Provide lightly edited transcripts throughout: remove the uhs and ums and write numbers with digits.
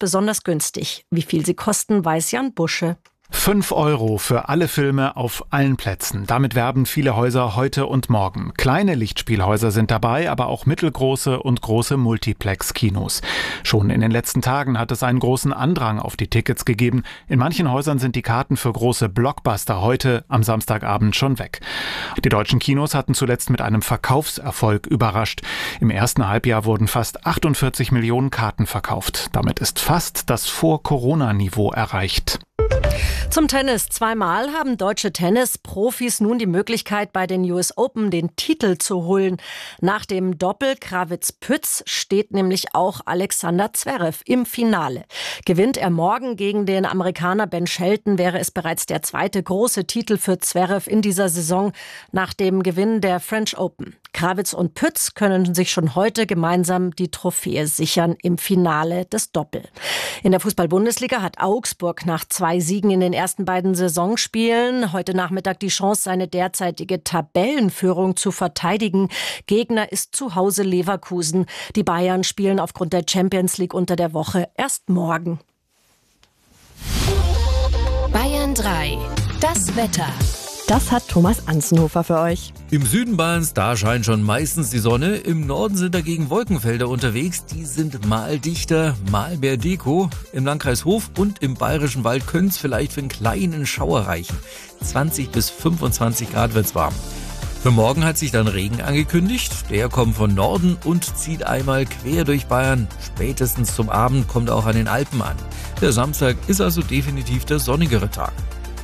besonders günstig. Wie viel sie kosten, weiß Jan Busche. 5 € für alle Filme auf allen Plätzen. Damit werben viele Häuser heute und morgen. Kleine Lichtspielhäuser sind dabei, aber auch mittelgroße und große Multiplex-Kinos. Schon in den letzten Tagen hat es einen großen Andrang auf die Tickets gegeben. In manchen Häusern sind die Karten für große Blockbuster heute am Samstagabend schon weg. Die deutschen Kinos hatten zuletzt mit einem Verkaufserfolg überrascht. Im ersten Halbjahr wurden fast 48 Millionen Karten verkauft. Damit ist fast das Vor-Corona-Niveau erreicht. Zum Tennis. Zweimal haben deutsche Tennisprofis nun die Möglichkeit, bei den US Open den Titel zu holen. Nach dem Doppel Krawietz-Pütz steht nämlich auch Alexander Zverev im Finale. Gewinnt er morgen gegen den Amerikaner Ben Shelton, wäre es bereits der zweite große Titel für Zverev in dieser Saison nach dem Gewinn der French Open. Krawietz und Pütz können sich schon heute gemeinsam die Trophäe sichern im Finale des Doppel. In der Fußball-Bundesliga hat Augsburg nach 2 Siegen in den ersten beiden Saisonspielen heute Nachmittag die Chance, seine derzeitige Tabellenführung zu verteidigen. Gegner ist zu Hause Leverkusen. Die Bayern spielen aufgrund der Champions League unter der Woche erst morgen. Bayern 3. Das Wetter. Das hat Thomas Anzenhofer für euch. Im Süden Bayerns, da scheint schon meistens die Sonne. Im Norden sind dagegen Wolkenfelder unterwegs. Die sind mal dichter, mal mehr Deko. Im Landkreis Hof und im Bayerischen Wald könnte es vielleicht für einen kleinen Schauer reichen. 20 bis 25 Grad wird's warm. Für morgen hat sich dann Regen angekündigt. Der kommt von Norden und zieht einmal quer durch Bayern. Spätestens zum Abend kommt er auch an den Alpen an. Der Samstag ist also definitiv der sonnigere Tag.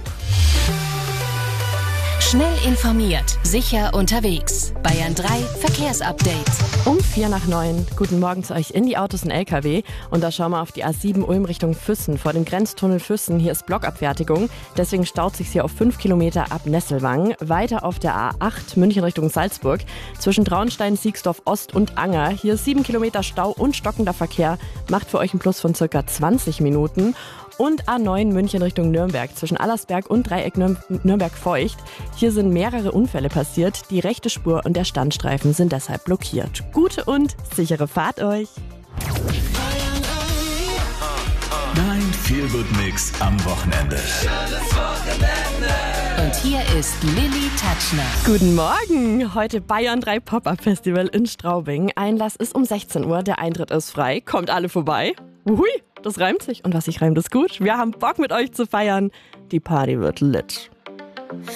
Schnell informiert, sicher unterwegs. Bayern 3 Verkehrsupdate. Um 8:45. Guten Morgen zu euch in die Autos und LKW. Und da schauen wir auf die A7 Ulm Richtung Füssen. Vor dem Grenztunnel Füssen, hier ist Blockabfertigung. Deswegen staut sich hier auf 5 Kilometer ab Nesselwang. Weiter auf der A8 München Richtung Salzburg. Zwischen Traunstein, Siegsdorf Ost und Anger. Hier ist 7 Kilometer Stau und stockender Verkehr. Macht für euch einen Plus von circa 20 Minuten. Und A9 München Richtung Nürnberg, zwischen Allersberg und Dreieck Nürnberg-Feucht. Hier sind mehrere Unfälle passiert. Die rechte Spur und der Standstreifen sind deshalb blockiert. Gute und sichere Fahrt euch! Dein Feel-Good-Mix am Wochenende. Und hier ist Lilly Tatschner. Guten Morgen! Heute Bayern 3 Pop-Up-Festival in Straubing. Einlass ist um 16 Uhr, der Eintritt ist frei. Kommt alle vorbei. Hui, das reimt sich. Und was sich reimt, ist gut. Wir haben Bock mit euch zu feiern. Die Party wird lit.